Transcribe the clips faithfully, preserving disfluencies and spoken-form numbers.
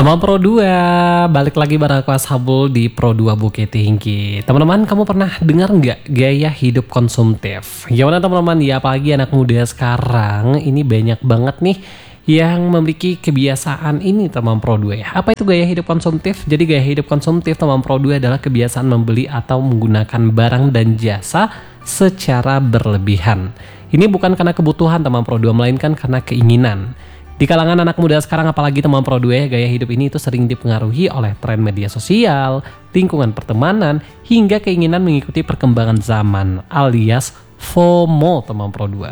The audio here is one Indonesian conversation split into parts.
Teman Pro dua, balik lagi bareng aku Ashabul di Pro dua Bukit Tinggi. Teman-teman, kamu pernah dengar nggak gaya hidup konsumtif? Gimana teman-teman? Ya apalagi anak muda sekarang ini banyak banget nih yang memiliki kebiasaan ini teman Pro dua ya. Apa itu gaya hidup konsumtif? Jadi gaya hidup konsumtif teman Pro dua adalah kebiasaan membeli atau menggunakan barang dan jasa secara berlebihan. Ini bukan karena kebutuhan teman Pro dua, melainkan karena keinginan. Di kalangan anak muda sekarang, apalagi teman Pro dua, gaya hidup ini itu sering dipengaruhi oleh tren media sosial, lingkungan pertemanan, hingga keinginan mengikuti perkembangan zaman alias FOMO teman Pro dua.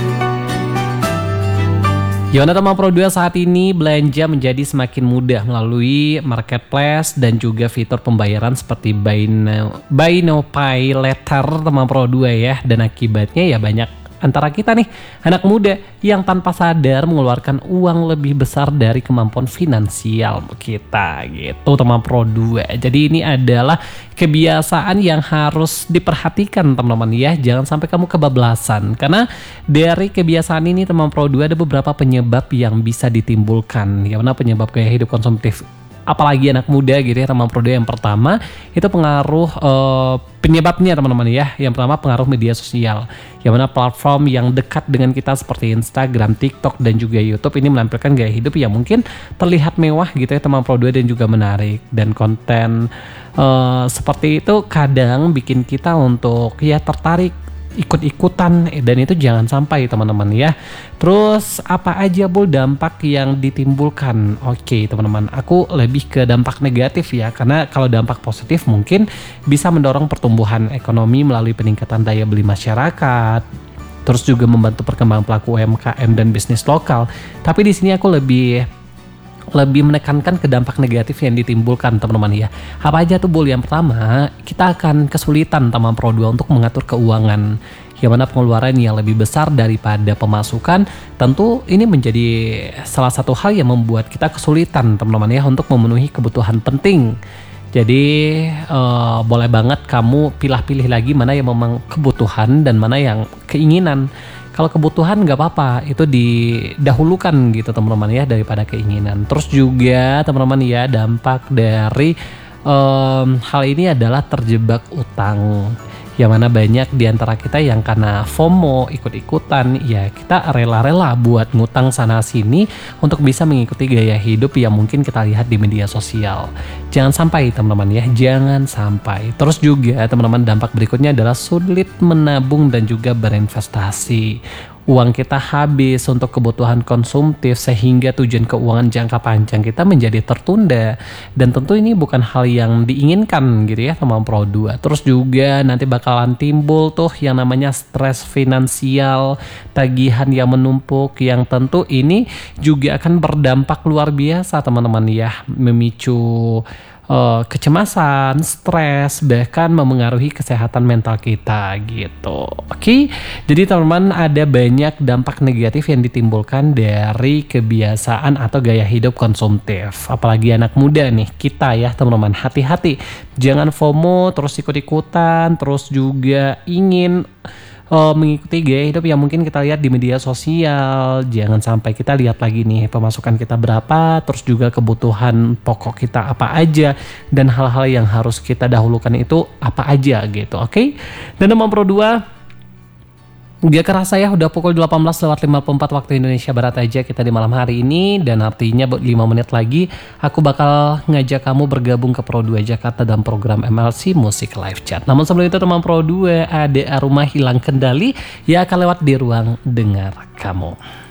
Gimana teman Pro dua, saat ini belanja menjadi semakin mudah melalui marketplace dan juga fitur pembayaran seperti buy now, buy now pay later teman Pro dua ya. Dan akibatnya ya banyak antara kita nih anak muda yang tanpa sadar mengeluarkan uang lebih besar dari kemampuan finansial kita gitu teman Pro dua. Jadi ini adalah kebiasaan yang harus diperhatikan teman-teman ya, jangan sampai kamu kebablasan, karena dari kebiasaan ini teman Pro dua ada beberapa penyebab yang bisa ditimbulkan. Yang mana penyebab gaya hidup konsumtif apalagi anak muda gitu ya teman Pro dua. Yang pertama itu pengaruh uh, penyebabnya teman-teman ya. Yang pertama pengaruh media sosial, yang mana platform yang dekat dengan kita seperti Instagram, TikTok dan juga YouTube ini menampilkan gaya hidup yang mungkin terlihat mewah gitu ya teman Pro dua dan juga menarik. Dan konten uh, seperti itu kadang bikin kita untuk ya tertarik ikut-ikutan, dan itu jangan sampai teman-teman ya. Terus apa aja Bul dampak yang ditimbulkan? Oke teman-teman, aku lebih ke dampak negatif ya, karena kalau dampak positif mungkin bisa mendorong pertumbuhan ekonomi melalui peningkatan daya beli masyarakat, terus juga membantu perkembangan pelaku U M K M dan bisnis lokal. Tapi di sini aku lebih lebih menekankan ke dampak negatif yang ditimbulkan teman-teman ya. Apa aja tuh Bul? Yang pertama, kita akan kesulitan teman Pro dua untuk mengatur keuangan, yang mana pengeluaran yang lebih besar daripada pemasukan. Tentu ini menjadi salah satu hal yang membuat kita kesulitan teman-teman ya untuk memenuhi kebutuhan penting. Jadi uh, boleh banget kamu pilah-pilih lagi mana yang memang kebutuhan dan mana yang keinginan. Kalau kebutuhan nggak apa-apa, itu didahulukan gitu teman-teman ya daripada keinginan. Terus juga teman-teman ya, dampak dari um, hal ini adalah terjebak utang. Yang mana banyak diantara kita yang karena FOMO, ikut-ikutan, ya kita rela-rela buat ngutang sana sini untuk bisa mengikuti gaya hidup yang mungkin kita lihat di media sosial. Jangan sampai teman-teman ya, jangan sampai. Terus juga teman-teman, dampak berikutnya adalah sulit menabung dan juga berinvestasi. Uang kita habis untuk kebutuhan konsumtif sehingga tujuan keuangan jangka panjang kita menjadi tertunda, dan tentu ini bukan hal yang diinginkan gitu ya teman Pro dua. Terus juga nanti bakalan timbul tuh yang namanya stres finansial, tagihan yang menumpuk, yang tentu ini juga akan berdampak luar biasa teman-teman ya, memicu Uh, kecemasan, stres, bahkan memengaruhi kesehatan mental kita gitu. Oke, jadi teman-teman, ada banyak dampak negatif yang ditimbulkan dari kebiasaan atau gaya hidup konsumtif. Apalagi anak muda nih, kita ya teman-teman, hati-hati. Jangan FOMO, terus ikut-ikutan, terus juga ingin Uh, mengikuti gaya hidup yang mungkin kita lihat di media sosial. Jangan sampai kita lihat lagi nih pemasukan kita berapa, terus juga kebutuhan pokok kita apa aja, dan hal-hal yang harus kita dahulukan itu apa aja gitu. Oke, okay? Dan teman Pro dua, gak kerasa ya udah pukul delapan belas lewat lima puluh empat waktu Indonesia Barat aja kita di malam hari ini. Dan artinya lima menit lagi aku bakal ngajak kamu bergabung ke Pro dua Jakarta dalam program M L C Musik Live Chat. Namun sebelum itu teman Pro dua, ada Rumah Hilang Kendali yang akan lewat di ruang dengar kamu.